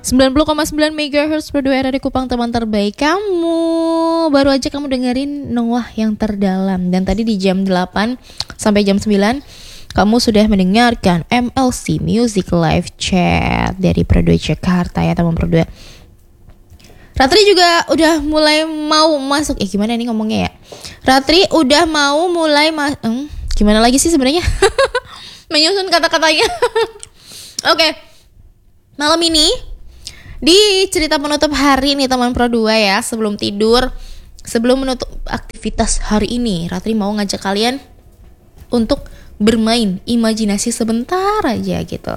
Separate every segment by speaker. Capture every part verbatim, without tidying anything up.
Speaker 1: sembilan puluh koma sembilan megahertz per dua R R I Kupang, teman terbaik kamu. Baru aja kamu dengerin Noah yang terdalam. Dan tadi di jam delapan sampai jam sembilan kamu sudah mendengarkan M L C Music Live Chat dari Per dua Jakarta ya teman Per dua. Ratri juga udah mulai mau masuk. Eh gimana nih ngomongnya ya? Ratri udah mau mulai ma- hmm, gimana lagi sih sebenarnya? Menyusun kata-katanya. Oke. Okay. Malam ini di cerita penutup hari ini teman Pro dua ya, sebelum tidur, sebelum menutup aktivitas hari ini, Ratri mau ngajak kalian untuk bermain imajinasi sebentar aja gitu.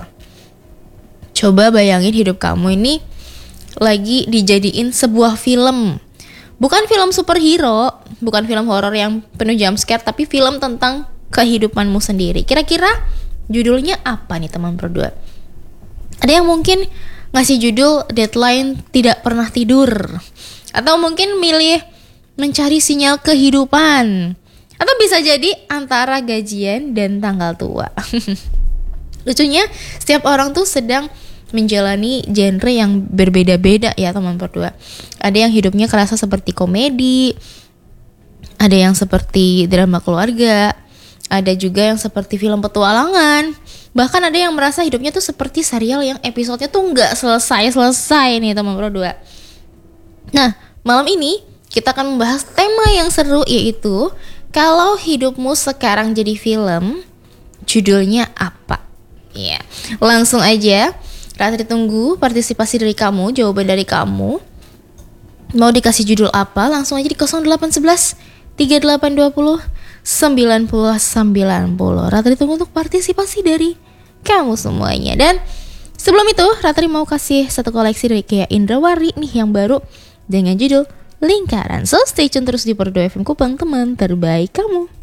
Speaker 1: Coba bayangin hidup kamu ini lagi dijadiin sebuah film. Bukan film superhero, bukan film horor yang penuh jump scare, tapi film tentang kehidupanmu sendiri. Kira-kira judulnya apa nih teman Pro dua? Ada yang mungkin ngasih judul Deadline Tidak Pernah Tidur, atau mungkin milih Mencari Sinyal Kehidupan, atau bisa jadi Antara Gajian dan Tanggal Tua. Lucunya setiap orang tuh sedang menjalani genre yang berbeda-beda ya teman berdua. Ada yang hidupnya kerasa seperti komedi, ada yang seperti drama keluarga, ada juga yang seperti film petualangan. Bahkan ada yang merasa hidupnya tuh seperti serial yang episodenya tuh gak selesai-selesai nih teman Pro dua. Nah, malam ini kita akan membahas tema yang seru, yaitu kalau hidupmu sekarang jadi film, judulnya apa? Ya, langsung aja Ratri tunggu partisipasi dari kamu, jawaban dari kamu. Mau dikasih judul apa? Langsung aja di nol delapan satu satu tiga delapan dua nol sembilan nol sembilan nol. Ratri tunggu untuk partisipasi dari kamu semuanya. Dan sebelum itu Ratri mau kasih satu koleksi dari Kea Indrawari nih yang baru dengan judul Lingkaran. So stay tune terus di Per dua F M Kupang, teman terbaik kamu.